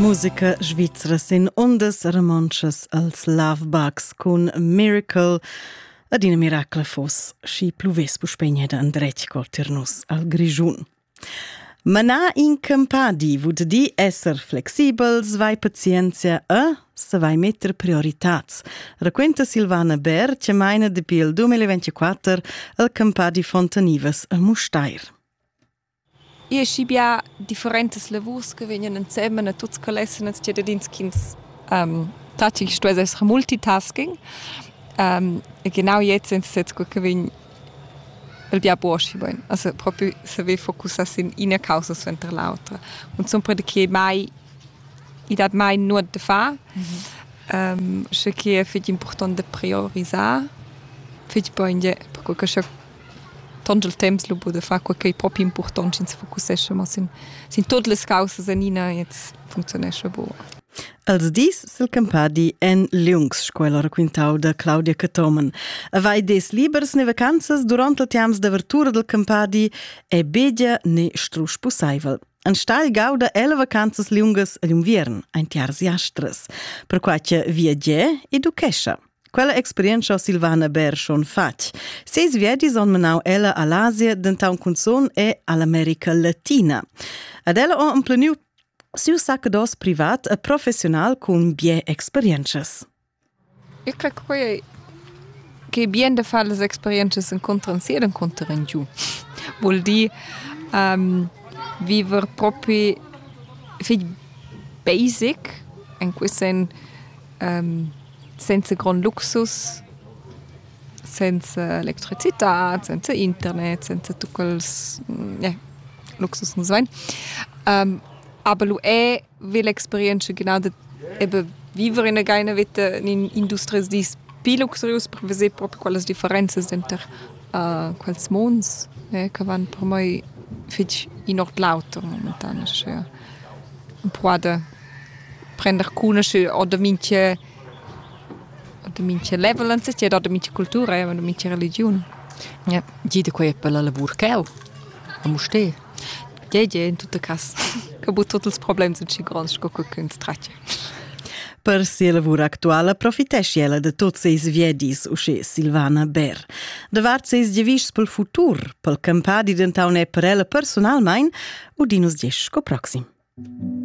Musica svizzera sin ondas romanchas als Lovebugs con Miracle ad ina miracla fos schi pluves puspegneda andretg col ternus al Grischun. Manà in campadi vud di esser flexibels, vai pazienzia se vai metter prioritats. Raquenta Silvana Ber, che maina de pil 2024 al campadi Fontanivas a Mustair. Io scibia differentes lavurs che vengono insieme a tutti che lesson che da dinskins tatsächlich sto es multitasking e genau jetzt sind es jetzt che vegn il bia bosch ben also proprio se vi focusas in una causa suenter l'altra und zum che mai i dat mai nur de fa ce qui est fait important de prioriser fait poi perché che tangel temps lo bude fa che è proprio importante in focusesce ma sin tutte le cause senina jetzt funzionesce bo. Als dis sil campadi en Lungs scuola raquintau da Claudia Catomen. Avai des libers ne vacanzas durant il tiams d'apertura del campadi e begia ne strusch possibel. An stal gauda ella vacanzas lungas all'inviern, ein tiars jastres, per quace viagie e duchescia. Quella esperienza Silvana Ber schon fac. Seis viaggi son menau ella all'Asia, dentau cunzon e all'America Latina. Ad ella ho un planiu siu saccados privat e professional con bie experiences. Io credo che bien de fare le experiences incontran sia incontran giù. Vuol dire vivere proprio basic in questo senza gran luxus, senza elettricità, senza internet, senza tutti quels luxus non sein. Aber lu è l'esperienza genau de vivere in una vita in industries di più luxurious per vedere proprio quelle differenze dentro quels mons che vanno per me fitch in ort lauter momentan cioè un po' da prendere conosce o da minche level anzi c'è da minche cultura e da minche religione. Ja, gide quei per la lavur cheu. A muste. Ja, in tutte cas. Che but tutti i problemi sono ci grandi che con straccia. Per sia lavoro attuale profitesce ella de tots seis viedis usce Silvana Ber. Davart seis gevis pel futur, pel campadi dentau ne per ella personalmein, udinus diesch co proxim.